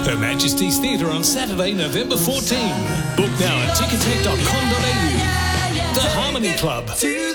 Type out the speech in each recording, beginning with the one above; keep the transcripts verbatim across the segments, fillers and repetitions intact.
Her Majesty's Theatre on Saturday, November fourteenth. Book now at ticketek dot com dot a u. The Harmony Club.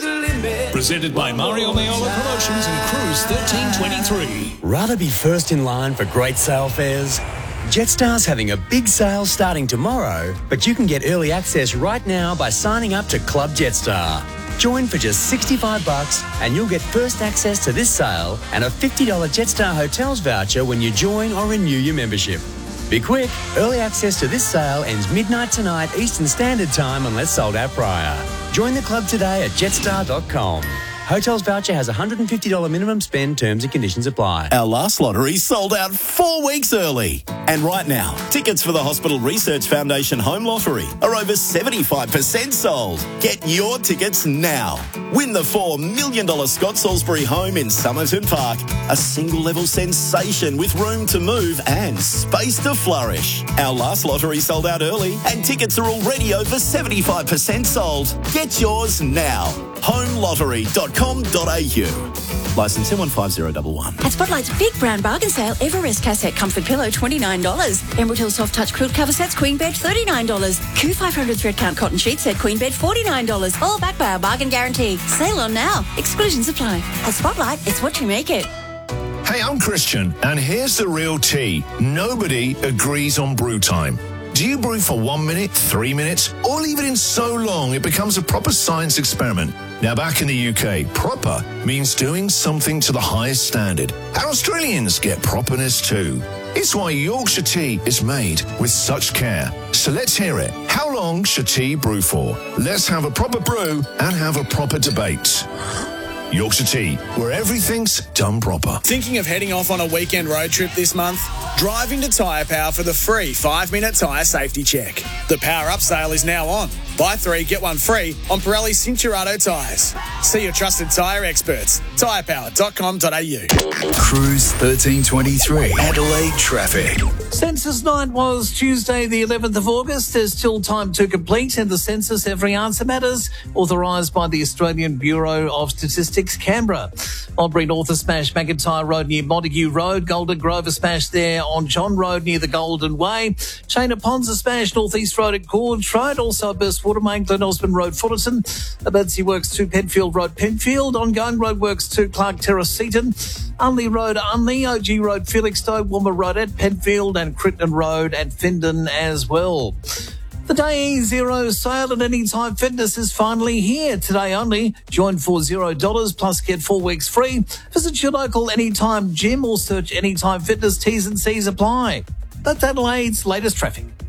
Presented by Mario Maiola Promotions and Cruise thirteen twenty-three. Rather be first in line for great sale fares? Jetstar's having a big sale starting tomorrow, but you can get early access right now by signing up to Club Jetstar. Join for just sixty-five bucks and you'll get first access to this sale and a fifty dollars Jetstar Hotels voucher when you join or renew your membership. Be quick, early access to this sale ends midnight tonight Eastern Standard Time unless sold out prior. Join the club today at jetstar dot com. Hotels voucher has a one hundred fifty dollars minimum spend. Terms and conditions apply. Our last lottery sold out four weeks early. And right now, tickets for the Hospital Research Foundation Home Lottery are over seventy-five percent sold. Get your tickets now. Win the four million dollars Scott Salisbury home in Somerton Park. A single-level sensation with room to move and space to flourish. Our last lottery sold out early and tickets are already over seventy-five percent sold. Get yours now. home lottery dot com dot a u. Licence M one five zero one one. At Spotlight's big brand bargain sale, Everest Cassette Comfort Pillow, twenty-nine dollars. Emerald Hill Soft Touch Quilt Cover Sets, Queen Bed, thirty-nine dollars. Q five hundred Thread Count Cotton Sheet Set, Queen Bed, forty-nine dollars. All backed by our bargain guarantee. Sale on now. Exclusions apply. At Spotlight, it's what you make it. Hey, I'm Christian, and here's the real tea. Nobody agrees on brew time. Do you brew for one minute, three minutes, or leave it in so long it becomes a proper science experiment? Now, back in the U K, proper means doing something to the highest standard. And Australians get properness too. It's why Yorkshire tea is made with such care. So let's hear it. How long should tea brew for? Let's have a proper brew and have a proper debate. Yorkshire Tea, where everything's done proper. Thinking of heading off on a weekend road trip this month? Drive into Tyre Power for the free five-minute tyre safety check. The Power Up sale is now on. Buy three, get one free on Pirelli Cinturato tyres. See your trusted tyre experts. tyre power dot com dot a u. Cruise thirteen twenty-three. Adelaide traffic. Census night was Tuesday the eleventh of August. There's still time to complete in the census Every Answer Matters, authorised by the Australian Bureau of Statistics, Canberra. Albury North, a smash McIntyre Road near Montague Road. Golden Grove, a smash there on John Road near the Golden Way. Chain of Ponds, a smash Northeast Road at Gorge Road. Also a burst water main, Glen Osmond Road, Fullerton. Emergency works to Penfield Road, Penfield. Ongoing road works to Clark Terrace, Seaton. Unley Road, Unley. O G Road, Felixstowe. Wilmer Road at Penfield and Crittenden Road at Findon as well. The Day Zero sale at Anytime Fitness is finally here. Today only. Join for zero dollars plus get four weeks free. Visit your local Anytime gym or search Anytime Fitness. T's and C's apply. That's Adelaide's latest traffic.